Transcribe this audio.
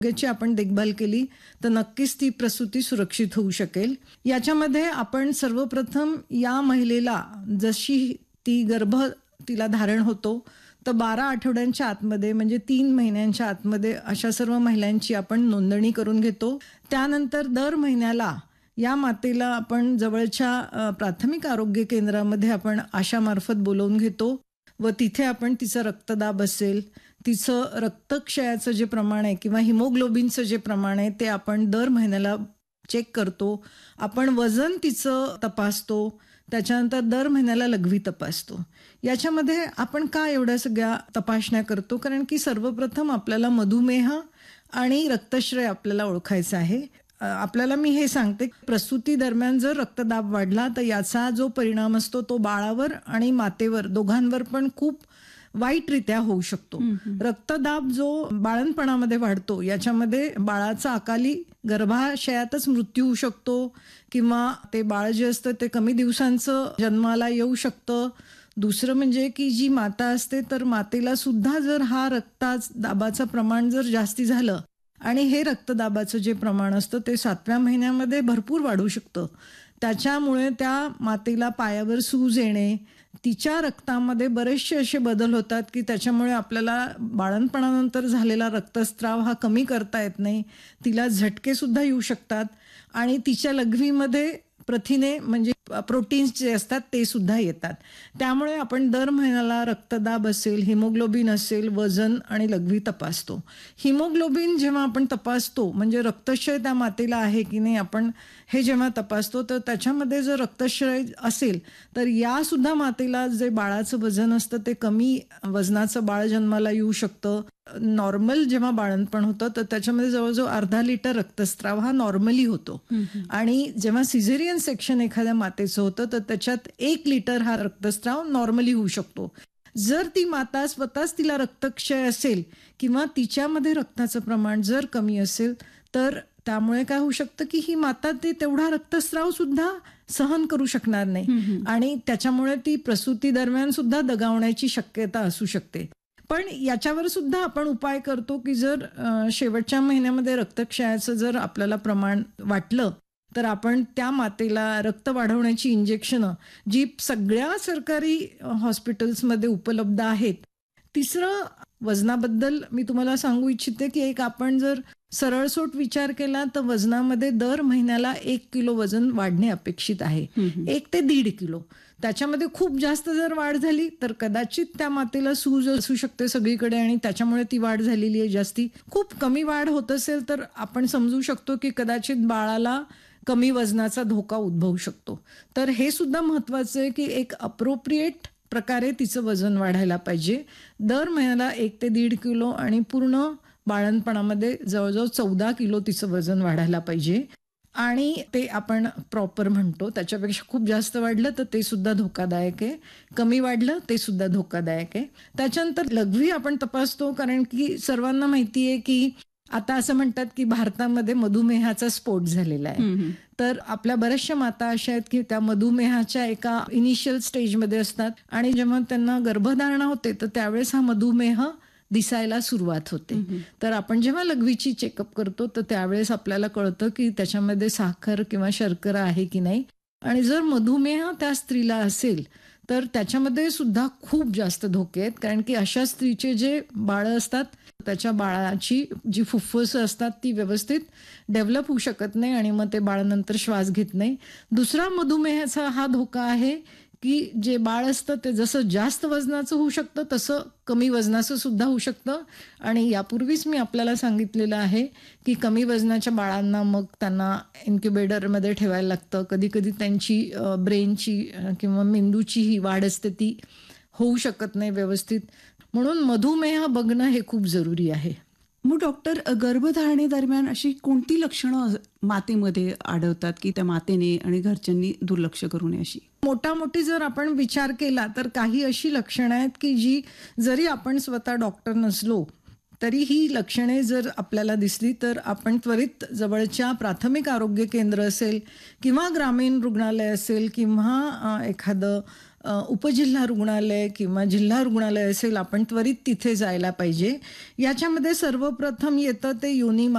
याची आपण देखभाल केली तर नक्कीच ती प्रसूती सुरक्षित होऊ शकेल. याच्यामध्ये आपण सर्वप्रथम या महिलेला जशी तिला धारण होतो तर 12 आठवड्यांच्या आतमध्ये म्हणजे 3 महिन्यांच्या आतमध्ये अशा सर्व महिलांची आपण नोंदणी करून घेतो. त्यानंतर दर महिन्याला या मातेला आपण जवळच्या प्राथमिक आरोग्य केंद्रामध्ये आपण आशामार्फत बोलवून घेतो व तिथे आपण तिचा रक्तदाब असेल, तिचं रक्तक्षयाचं जे प्रमाण आहे किंवा हिमोग्लोबिनचं जे प्रमाण आहे ते आपण दर महिन्याला चेक करतो. आपण वजन तिचं तपासतो. त्याच्यानंतर दर महिन्याला लघवी तपासतो. याच्यामध्ये आपण का एवढ्या सगळ्या तपासण्या करतो? कारण की सर्वप्रथम आपल्याला मधुमेह आणि रक्तक्षय आपल्याला ओळखायचं आहे. आपल्याला मी हे सांगते, प्रसूती दरम्यान जर रक्तदाब वाढला तर याचा जो परिणाम असतो तो बाळावर आणि मातेवर दोघांवर पण खूप वाईटरित्या होऊ शकतो. रक्तदाब जो बाळंतपणामध्ये वाढतो याच्यामध्ये बाळाचा अकाली गर्भाशयातच मृत्यू होऊ शकतो किंवा ते बाळ जे असतं ते कमी दिवसांचं जन्माला येऊ शकतं. दुसरं म्हणजे की जी माता असते तर मातेला सुद्धा जर हा रक्तदाबाचं प्रमाण जर जास्ती झालं आणि हे रक्तदाबाचं जे प्रमाण असतं ते 7व्या महिन्यामध्ये भरपूर वाढू शकतं. त्याच्यामुळे त्या मातेला पायावर सूज येणे, तिच्या रक्तामध्ये बरेचसे असे बदल होतात की त्याच्यामुळे आपल्याला बाळंतपणानंतर झालेला रक्तस्राव हा कमी करता येत नाही. तिला झटके सुद्धा येऊ शकतात आणि तिच्या लघवीमध्ये प्रथिने म्हणजे प्रोटीन्स जे असतात ते सुद्धा येतात. त्यामुळे आपण दर महिन्याला रक्तदाब असेल, हिमोग्लोबिन असेल, वजन आणि लघवी तपासतो. हिमोग्लोबिन जेव्हा आपण तपासतो म्हणजे रक्तक्षय त्या मातेला आहे की नाही आपण हे जेव्हा तपासतो तर त्याच्यामध्ये जर रक्तक्षय असेल तर या सुद्धा मातेला जे बाळाचं वजन असतं ते कमी वजनाचं बाळ जन्माला येऊ शकतं. नॉर्मल जेव्हा बाळंतपण होतं तर त्याच्यामध्ये जवळजवळ अर्धा लिटर रक्तस्राव हा नॉर्मली होतो आणि जेव्हा सिझेरियन सेक्शन एखाद्या मातेचं होतं तर त्याच्यात 1 लिटर हा रक्तस्राव नॉर्मली होऊ शकतो. जर ती माता स्वतःच तिला रक्तक्षय असेल किंवा तिच्यामध्ये रक्ताचं प्रमाण जर कमी असेल तर त्यामुळे काय होऊ शकतं की ही माता ते तेवढा रक्तस्राव सुद्धा सहन करू शकणार नाही आणि त्याच्यामुळे ती प्रसूती दरम्यान सुद्धा दगावण्याची शक्यता असू शकते. पण याच्यावर सुद्धा आपण उपाय करतो की जर शेवटच्या महिन्यामध्ये रक्तक्षयाचं जर आपल्याला प्रमाण वाटलं तर आपण त्या मातेला रक्त वाढवण्याची इंजेक्शनं जी सगळ्या सरकारी हॉस्पिटल्समध्ये उपलब्ध आहेत. तिसरं, वजनाबद्दल मी तुम्हाला सांगू इच्छिते की एक आपण जर सरळसोट विचार केला तर वजनामध्ये दर महिन्याला 1 किलो वजन वाढणे अपेक्षित आहे. 1 ते 1.5 किलो. त्याच्यामध्ये खूप जास्त जर वाढ झाली तर कदाचित त्या मातेला सूज असू शकते सगळीकडे आणि त्याच्यामुळे ती वाढ झालेली आहे जास्ती. खूप कमी वाढ होत असेल तर आपण समजू शकतो की कदाचित बाळाला कमी वजनाचा धोका उद्भवू शकतो. तर हे सुद्धा महत्वाचं आहे की एक अप्रोप्रिएट प्रकारे तिचं वजन वाढायला पाहिजे. दर महिन्याला 1 ते 1.5 किलो आणि पूर्ण बाळंतपणामध्ये जवळजवळ 14 किलो तिचं वजन वाढायला पाहिजे आणि ते आपण प्रॉपर म्हणतो. त्याच्यापेक्षा खूप जास्त वाढलं तर ते सुद्धा धोकादायक आहे, कमी वाढलं ते सुद्धा धोकादायक आहे. त्याच्यानंतर लघवी आपण तपासतो कारण की सर्वांना माहिती आहे की आता असं म्हणतात की भारतामध्ये मधुमेहाचा स्फोट झालेला आहे. तर आपल्या बऱ्याचशा माता अशा आहेत की त्या मधुमेहाच्या एका इनिशियल स्टेजमध्ये असतात आणि जेव्हा त्यांना गर्भधारणा होते तर त्यावेळेस हा मधुमेह दिसायला सुरुवात होते. तर आपण जेव्हा लघवीची चेकअप करतो तर त्यावेळेस आपल्याला कळतं की त्याच्यामध्ये साखर किंवा शर्करा आहे की नाही आणि जर मधुमेह त्या स्त्रीला असेल तर त्याच्यामध्ये सुद्धा खूप जास्त धोके आहेत. कारण की अशा स्त्रीचे जे बाळं असतात त्याच्या बाळाची जी फुफ्फुसं असतात ती व्यवस्थित डेव्हलप होऊ शकत नाही आणि मग ते बाळानंतर श्वास घेत नाही. दुसरा मधुमेहाचा हा धोका आहे की जे बाळ असतं ते जसं जास्त वजनाचं होऊ शकतं तसं कमी वजनाचं सुद्धा होऊ शकतं आणि यापूर्वीच मी आपल्याला सांगितलेलं आहे की कमी वजनाच्या बाळांना मग त्यांना इन्क्युबेटरमध्ये ठेवायला लागतं. कधी कधी त्यांची ब्रेनची किंवा मेंदूची ही वाढ असते ती होऊ शकत नाही व्यवस्थित. म्हणून मधुमेह बघणं हे खूप जरुरी आहे. मग डॉक्टर, गर्भधारणेदरम्यान अशी कोणती लक्षणं मातेमध्ये आढळतात की त्या मातेने आणि घरच्यांनी दुर्लक्ष करू नये अशी? मोठी जर आपण विचार केला तर काही अशी लक्षणं आहेत की जी जरी आपण स्वतः डॉक्टर नसलो तरी ही लक्षणे जर आपल्याला दिसली तर आपण त्वरित जवळच्या प्राथमिक आरोग्य केंद्र असेल किंवा ग्रामीण रुग्णालय असेल किंवा एखादं उपजिल्हा रुग्णालय किंवा जिल्हा रुग्णालय असेल आपण त्वरित तिथे जायला पाहिजे. याच्यामध्ये सर्वप्रथम येतं ते योनी